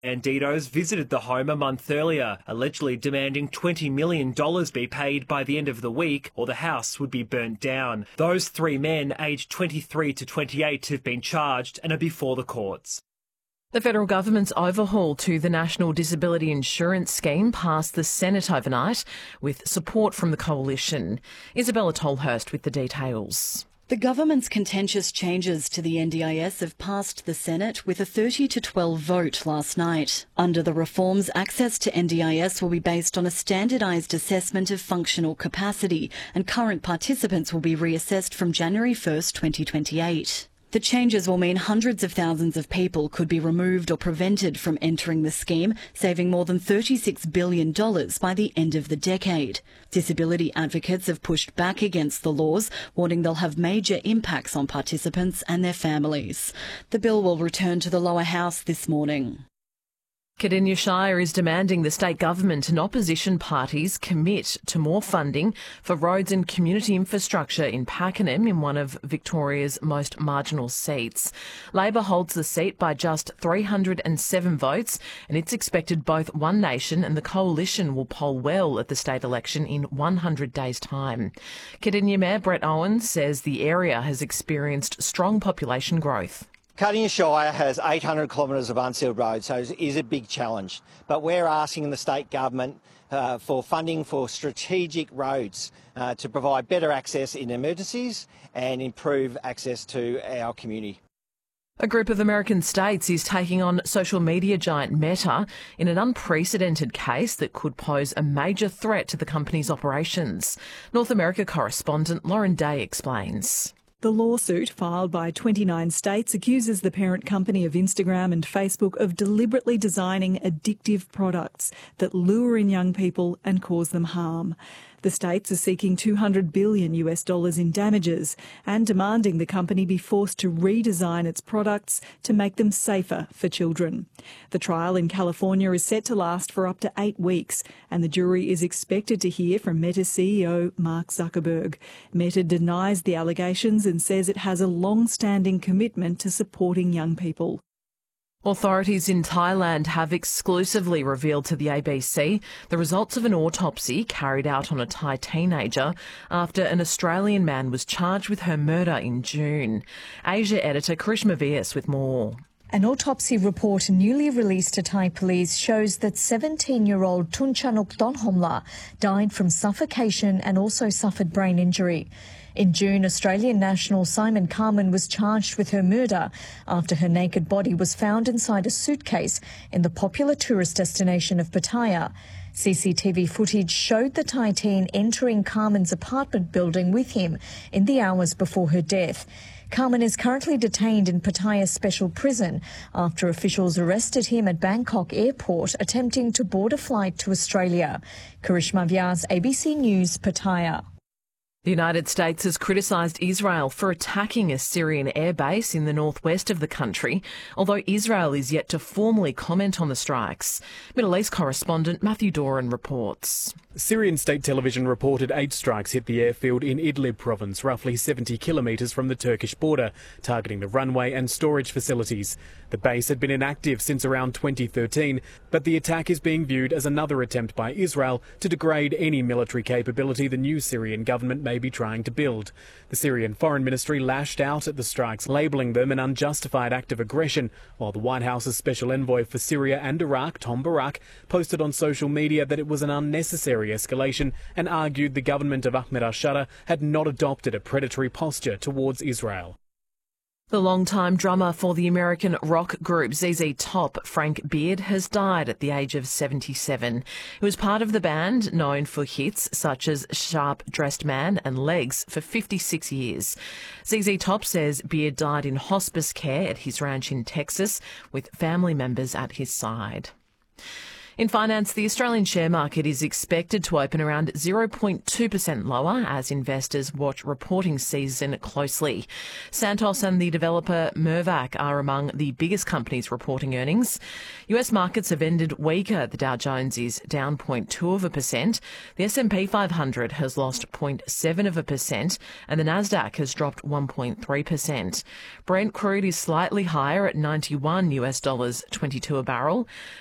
Bandidos visited the home a month earlier, allegedly demanding $20 million be paid by the end of the week or the house would be burnt down. Those three men, aged 23 to 28, have been charged and are before the courts. The federal government's overhaul to the National Disability Insurance Scheme passed the Senate overnight with support from the coalition. Isabella Tolhurst with the details. The government's contentious changes to the NDIS have passed the Senate with a 30-12 vote last night. Under the reforms, access to NDIS will be based on a standardised assessment of functional capacity, and current participants will be reassessed from January 1st, 2028. The changes will mean hundreds of thousands of people could be removed or prevented from entering the scheme, saving more than $36 billion by the end of the decade. Disability advocates have pushed back against the laws, warning they'll have major impacts on participants and their families. The bill will return to the lower house this morning. Cardinia Shire is demanding the state government and opposition parties commit to more funding for roads and community infrastructure in Pakenham, in one of Victoria's most marginal seats. Labor holds the seat by just 307 votes, and it's expected both One Nation and the Coalition will poll well at the state election in 100 days' time. Cardinia Mayor Brett Owens says the area has experienced strong population growth. Cardinia Shire has 800 kilometres of unsealed roads, so it is a big challenge. But we're asking the state government for funding for strategic roads to provide better access in emergencies and improve access to our community. A group of American states is taking on social media giant Meta in an unprecedented case that could pose a major threat to the company's operations. North America correspondent Lauren Day explains. The lawsuit, filed by 29 states, accuses the parent company of Instagram and Facebook of deliberately designing addictive products that lure in young people and cause them harm. The states are seeking $200 billion in damages and demanding the company be forced to redesign its products to make them safer for children. The trial in California is set to last for up to 8 weeks, and the jury is expected to hear from Meta CEO Mark Zuckerberg. Meta denies the allegations and says it has a long-standing commitment to supporting young people. Authorities in Thailand have exclusively revealed to the ABC the results of an autopsy carried out on a Thai teenager after an Australian man was charged with her murder in June. Asia editor Karishma Vyas with more. An autopsy report newly released to Thai police shows that 17-year-old Tunchanuk Donhomla died from suffocation and also suffered brain injury. In June, Australian national Simon Carman was charged with her murder after her naked body was found inside a suitcase in the popular tourist destination of Pattaya. CCTV footage showed the Thai teen entering Carman's apartment building with him in the hours before her death. Carman is currently detained in Pattaya Special Prison after officials arrested him at Bangkok Airport attempting to board a flight to Australia. Karishma Vyas, ABC News, Pattaya. The United States has criticised Israel for attacking a Syrian airbase in the northwest of the country, although Israel is yet to formally comment on the strikes. Middle East correspondent Matthew Doran reports. Syrian state television reported 8 strikes hit the airfield in Idlib province, roughly 70 kilometres from the Turkish border, targeting the runway and storage facilities. The base had been inactive since around 2013, but the attack is being viewed as another attempt by Israel to degrade any military capability the new Syrian government may be trying to build. The Syrian Foreign Ministry lashed out at the strikes, labelling them an unjustified act of aggression, while the White House's Special Envoy for Syria and Iraq, Tom Barak, posted on social media that it was an unnecessary escalation and argued the government of Ahmed al-Shara had not adopted a predatory posture towards Israel. The longtime drummer for the American rock group ZZ Top, Frank Beard, has died at the age of 77. He was part of the band, known for hits such as Sharp Dressed Man and Legs, for 56 years. ZZ Top says Beard died in hospice care at his ranch in Texas, with family members at his side. In finance, the Australian share market is expected to open around 0.2% lower as investors watch reporting season closely. Santos and the developer Mirvac are among the biggest companies reporting earnings. US markets have ended weaker. The Dow Jones is down 0.2%. The S&P 500 has lost 0.7%, and the Nasdaq has dropped 1.3%. Brent crude is slightly higher at $91 US$22 a barrel.